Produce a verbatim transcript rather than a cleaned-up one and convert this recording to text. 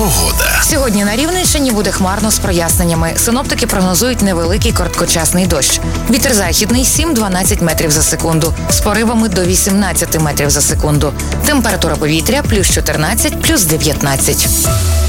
Погода. Сьогодні на Рівненщині буде хмарно з проясненнями. Синоптики прогнозують невеликий короткочасний дощ. Вітер західний сім-дванадцять метрів за секунду. З поривами до вісімнадцяти метрів за секунду. Температура повітря плюс чотирнадцять, плюс дев'ятнадцять.